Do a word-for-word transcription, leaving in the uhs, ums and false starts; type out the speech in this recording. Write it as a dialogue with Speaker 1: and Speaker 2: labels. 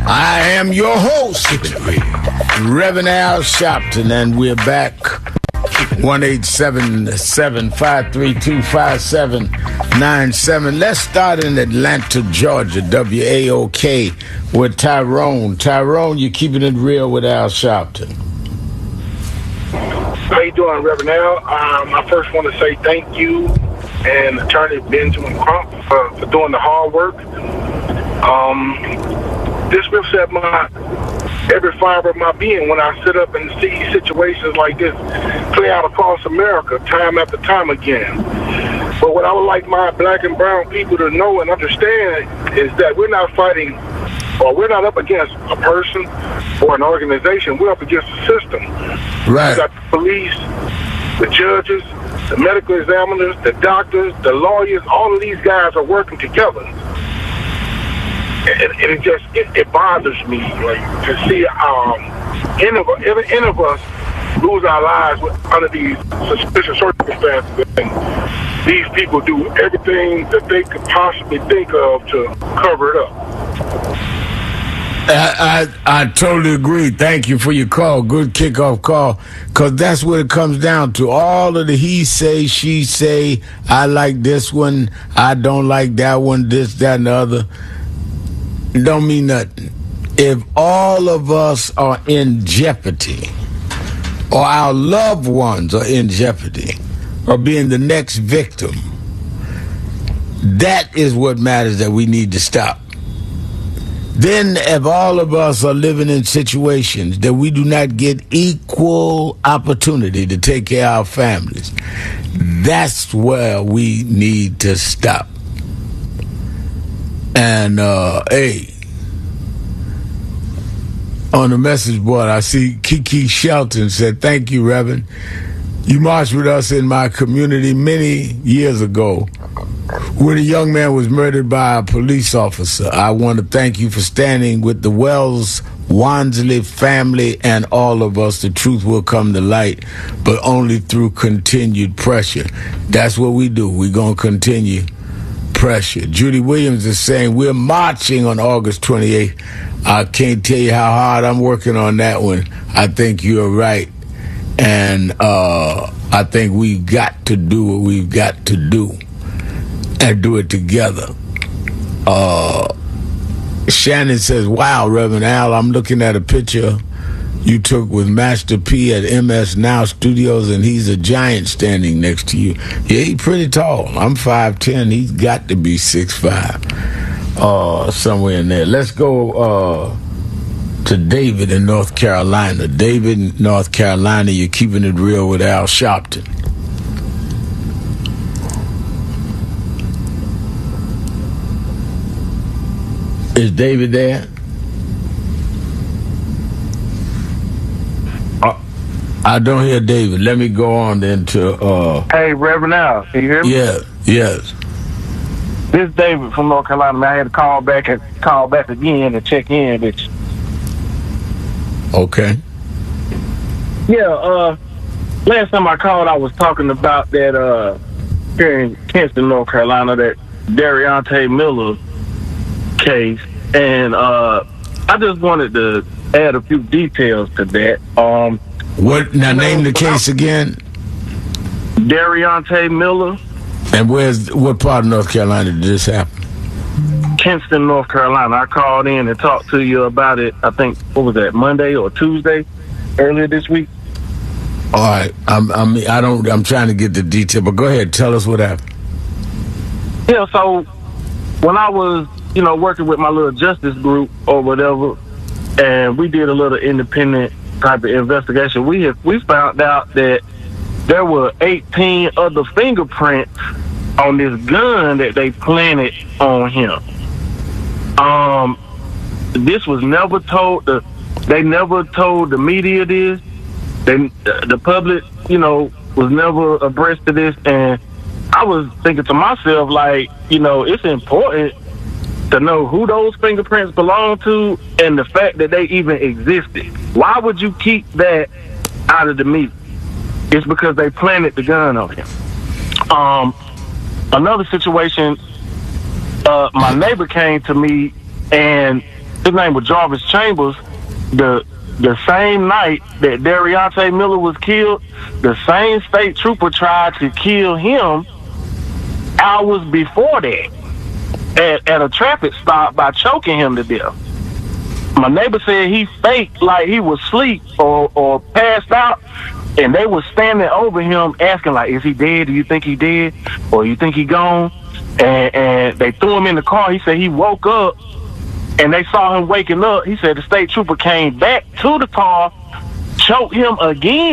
Speaker 1: I am your host, Reverend Al Sharpton, and we're back. one eight seven seven, five three two, five seven nine seven. Let's start in Atlanta, Georgia, W A O K, with Tyrone. Tyrone, you're keeping it real with Al Sharpton.
Speaker 2: How you doing, Reverend Al? Um, I first want to say thank you and Attorney Benjamin Crump for, for doing the hard work. Um, this will set my every fiber of my being when I sit up and see situations like this play out across America time after time again. But what I would like my black and brown people to know and understand is that we're not fighting, or we're not up against a person or an organization. We're up against a system.
Speaker 1: Right.
Speaker 2: We got the police, the judges, the medical examiners, the doctors, the lawyers. All of these guys are working together. And, and it just, it, it bothers me, like, to see um, any, of, any, any of us lose our lives with, under these suspicious circumstances. And these people do everything that they could possibly think of to cover it up.
Speaker 1: I, I I totally agree. Thank you for your call. Good kickoff call, because that's what it comes down to. All of the he say, she say, I like this one, I don't like that one, this, that, and the other. Don't mean nothing. If all of us are in jeopardy, or our loved ones are in jeopardy, or being the next victim, that is what matters that we need to stop. Then if all of us are living in situations that we do not get equal opportunity to take care of our families, that's where we need to stop. And, uh, hey, on the message board, I see Kiki Shelton said, thank you, Reverend. You marched with us in my community many years ago when a young man was murdered by a police officer. I want to thank you for standing with the Wells Wansley family and all of us. The truth will come to light, but only through continued pressure. That's what we do. We're going to continue pressure. Judy Williams is saying we're marching on August twenty-eighth. I can't tell you how hard I'm working on that one. I think you're right. And uh, I think we've got to do what we've got to do and do it together. Uh, Shannon says, wow, Reverend Al, I'm looking at a picture you took with Master P at M S Now Studios, and he's a giant standing next to you. Yeah, he's pretty tall. I'm five ten. He's got to be six five, uh, somewhere in there. Let's go uh, to David in North Carolina. David, North Carolina, you're keeping it real with Al Sharpton. Is David there? Uh, I don't hear David. Let me go on then to... Uh,
Speaker 3: hey, Reverend Al, can you hear me?
Speaker 1: Yeah, yes.
Speaker 3: This is David from North Carolina. I had to call back and call back again and check in with you.
Speaker 1: Okay.
Speaker 3: Yeah, uh, last time I called, I was talking about that uh, here in Kinston, North Carolina, that Darionte Miller case, and uh, I just wanted to add a few details to that. Um,
Speaker 1: what now? Name the case again.
Speaker 3: Darionte Miller.
Speaker 1: And where's what part of North Carolina did this happen?
Speaker 3: Kinston, North Carolina. I called in and talked to you about it. I think what was that, Monday or Tuesday, earlier this week.
Speaker 1: All right, I'm, I'm I don't I'm trying to get the detail, but go ahead, tell us what happened.
Speaker 3: Yeah, so when I was, you know, working with my little justice group or whatever, and we did a little independent type of investigation, we have we found out that there were eighteen other fingerprints on this gun that they planted on him. Um, this was never told. The, they never told the media this. They, the public, you know, was never abreast of this. And I was thinking to myself, like, you know, it's important to know who those fingerprints belong to and the fact that they even existed. Why would you keep that out of the media? It's because they planted the gun on him. Um, another situation, uh, my neighbor came to me and his name was Jarvis Chambers. The the same night that De'Riante Miller was killed, the same state trooper tried to kill him hours before that at, at a traffic stop by choking him to death. My neighbor said he faked like he was asleep or, or passed out, and they was standing over him asking, like, is he dead? Do you think he dead? Or you think he gone? And, and they threw him in the car. He said he woke up, and they saw him waking up. He said the state trooper came back to the car, choked him again.